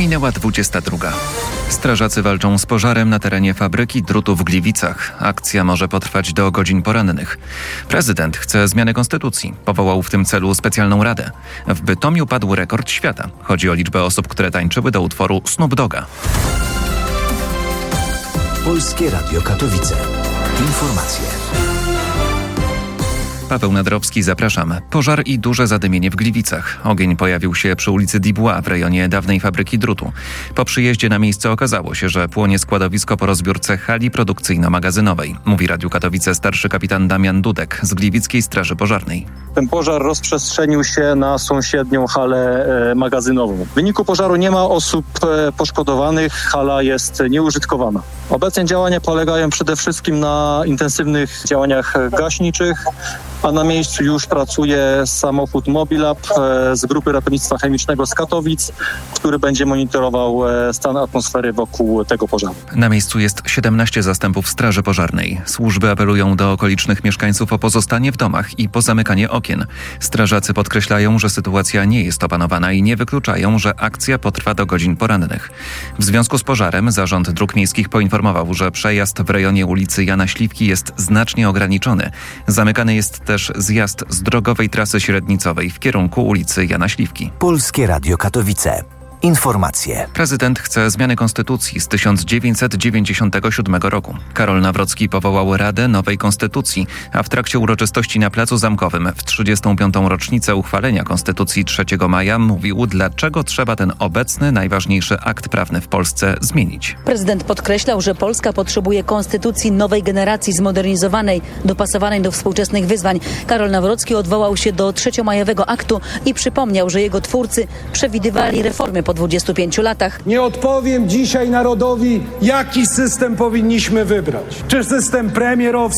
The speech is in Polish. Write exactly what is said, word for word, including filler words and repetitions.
Minęła dwudziesta druga. Strażacy walczą z pożarem na terenie fabryki drutu w Gliwicach. Akcja może potrwać do godzin porannych. Prezydent chce zmiany konstytucji. Powołał w tym celu specjalną radę. W Bytomiu padł rekord świata. Chodzi o liczbę osób, które tańczyły do utworu Snoop Dogga. Polskie Radio Katowice. Informacje. Paweł Nadrowski, zapraszam. Pożar i duże zadymienie w Gliwicach. Ogień pojawił się przy ulicy Dubois w rejonie dawnej fabryki drutu. Po przyjeździe na miejsce okazało się, że płonie składowisko po rozbiórce hali produkcyjno-magazynowej. Mówi Radiu Katowice starszy kapitan Damian Dudek z Gliwickiej Straży Pożarnej. Ten pożar rozprzestrzenił się na sąsiednią halę e, magazynową. W wyniku pożaru nie ma osób e, poszkodowanych, hala jest nieużytkowana. Obecnie działania polegają przede wszystkim na intensywnych działaniach gaśniczych, a na miejscu już pracuje samochód Mobilab e, z Grupy Ratownictwa Chemicznego z Katowic, który będzie monitorował e, stan atmosfery wokół tego pożaru. Na miejscu jest siedemnaście zastępów Straży Pożarnej. Służby apelują do okolicznych mieszkańców o pozostanie w domach i pozamykanie okien. Strażacy podkreślają, że sytuacja nie jest opanowana i nie wykluczają, że akcja potrwa do godzin porannych. W związku z pożarem Zarząd Dróg Miejskich poinformował, że przejazd w rejonie ulicy Jana Śliwki jest znacznie ograniczony. Zamykany jest też zjazd z drogowej trasy średnicowej w kierunku ulicy Jana Śliwki. Polskie Radio Katowice. Informacje. Prezydent chce zmiany konstytucji z tysiąc dziewięćset dziewięćdziesiątego siódmego roku. Karol Nawrocki powołał Radę Nowej Konstytucji, a w trakcie uroczystości na Placu Zamkowym w trzydziestą piątą rocznicę uchwalenia Konstytucji trzeciego maja mówił, dlaczego trzeba ten obecny, najważniejszy akt prawny w Polsce zmienić. Prezydent podkreślał, że Polska potrzebuje konstytucji nowej generacji, zmodernizowanej, dopasowanej do współczesnych wyzwań. Karol Nawrocki odwołał się do trzeciomajowego aktu i przypomniał, że jego twórcy przewidywali reformy po dwudziestu pięciu latach. Nie odpowiem dzisiaj narodowi, jaki system powinniśmy wybrać. Czy system premierowski,